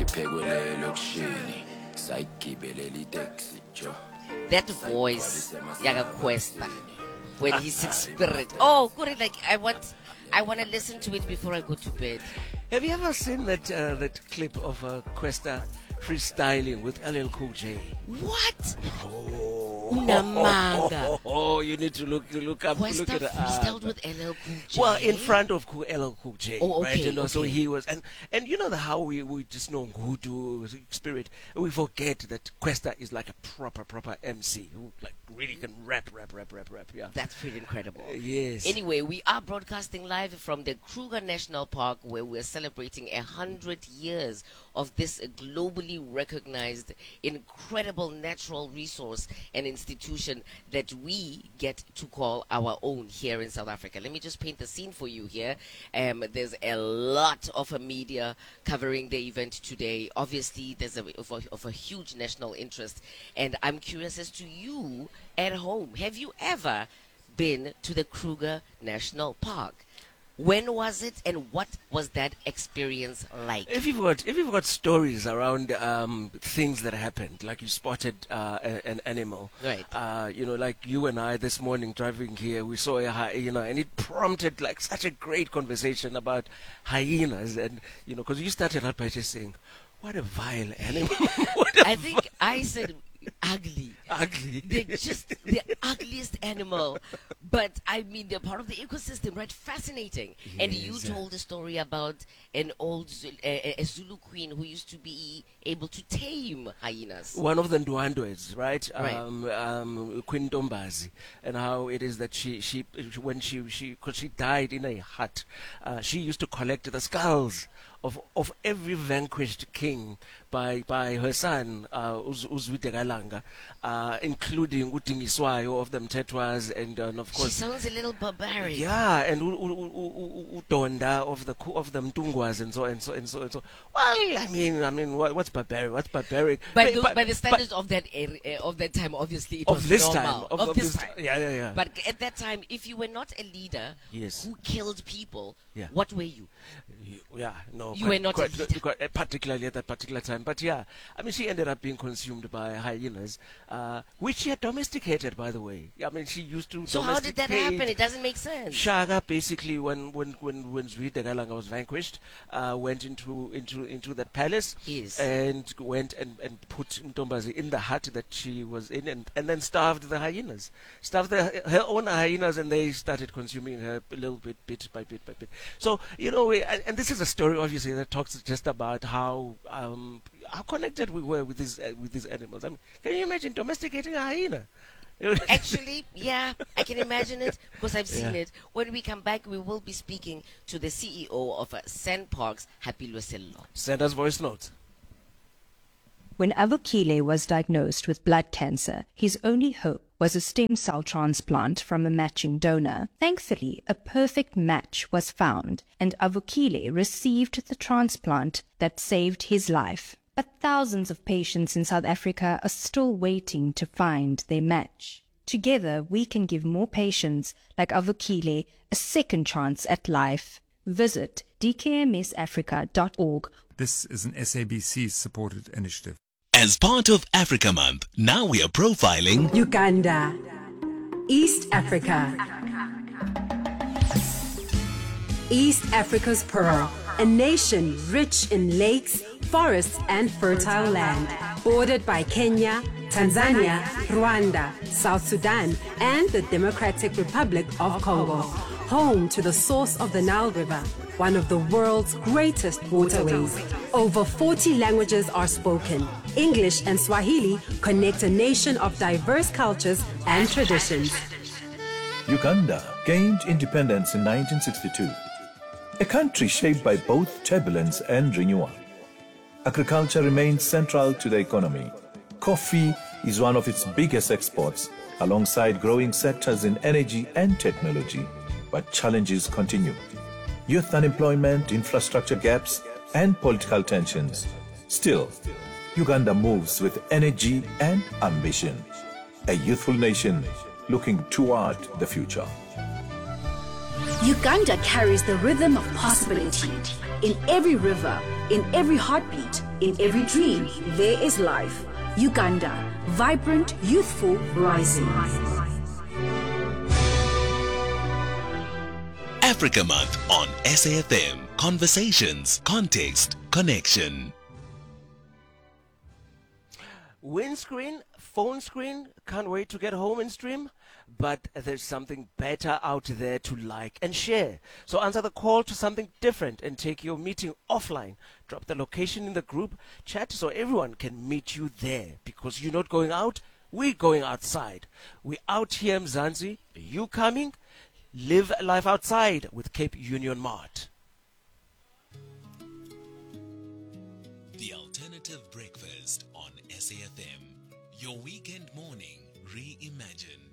That voice, Yaga Cuesta, when he's in spirit. Oh, good. Like I want to listen to it before I go to bed. Have you ever seen that clip of Questa freestyling with LL Cool J? What? Unamanga. Oh, you need to look up. Questa Look at it. freestyled with LL Cool J. Well, in front of LL Cool J, Oh, right? okay, You know, so okay. he was, and you know how we just know Hutu spirit. We forget that Questa is like a proper MC who like really can rap. Yeah, That's pretty incredible. yes. Anyway, we are broadcasting live from the Kruger National Park, where we're celebrating 100 years of this globally recognized, incredible natural resource and institution that we get to call our own here in South Africa. Let me just paint the scene for you here. There's a lot of media covering the event today. Obviously, there's of a huge national interest, and I'm curious as to you at home. Have you ever been to the Kruger National Park? When was it, and what was that experience like? If you've got stories around things that happened, like you spotted an animal, Right. Like you and I this morning driving here, we saw a hyena, and it prompted like such a great conversation about hyenas, and because you started out by just saying, "What a vile animal!" I think I said ugly. Ugly. They're just the ugliest animal. But I mean, they're part of the ecosystem, right? Fascinating. And you Yes. told a story about an old a Zulu queen who used to be able to tame hyenas. One of the Ndwandwes, right? Right. Queen Dombazi, and how it is that when she died in a hut, she used to collect the skulls of every vanquished king by her son Uzwide Galanga, including Udingiswayo of the Mtetwas, and of She course. sounds a little barbaric. Yeah, and Udonda of the Mtungwas and so. Well, I mean, what's barbaric? What's barbaric? By the standards of that of that time, obviously it was of this normal. time, Of this time. yeah. But at that time, if you were not a leader Yes. who killed people, Yeah. what were you? Yeah, no. You were not a leader. particularly at that particular time. But yeah, I mean, she ended up being consumed by hyenas, which she had domesticated, by the way. I mean, she used to. So how did that domesticate happen? It doesn't make sense. Shaga basically, when Zwide Galanga was vanquished, went into that palace, Yes. and went and put Ntombazi in the hut that she was in, and then starved the hyenas, her own hyenas, and they started consuming her a little bit by bit. So and this is a story obviously that talks just about how connected we were with these animals. I mean, can you imagine domesticating a hyena? Actually, yeah, I can imagine it because I've seen Yeah. it. When we come back, we will be speaking to the CEO of SANParks, Happy Losello. Send us voice notes. When Avukile was diagnosed with blood cancer, his only hope was a stem cell transplant from a matching donor. Thankfully, a perfect match was found, and Avukile received the transplant that saved his life. But thousands of patients in South Africa are still waiting to find their match. Together, we can give more patients like Avukile a second chance at life. Visit dkmsafrica.org. This is an SABC-supported initiative. As part of Africa Month, now we are profiling Uganda, East Africa. East Africa's pearl, a nation rich in lakes, forests, and fertile land, bordered by Kenya, Tanzania, Rwanda, South Sudan, and the Democratic Republic of Congo, home to the source of the Nile River, one of the world's greatest waterways. Over 40 languages are spoken. English and Swahili connect a nation of diverse cultures and traditions. Uganda gained independence in 1962, a country shaped by both turbulence and renewal. Agriculture remains central to the economy. Coffee is one of its biggest exports, alongside growing sectors in energy and technology. But challenges continue. Youth unemployment, infrastructure gaps, and political tensions. Still, Uganda moves with energy and ambition. A youthful nation looking toward the future. Uganda carries the rhythm of possibility. In every river, In every heartbeat, in every dream, there is life. Uganda, vibrant, youthful, rising. Africa Month on SAFM. Conversations, context, connection. Windscreen, phone screen, can't wait to get home and stream. But there's something better out there to like and share. So answer the call to something different and take your meeting offline. Drop the location in the group chat so everyone can meet you there. Because you're not going out, we're going outside. We're out here in Mzansi. Are you coming? Live life outside with Cape Union Mart. The Alternative Breakfast on SAFM. Your weekend morning reimagined.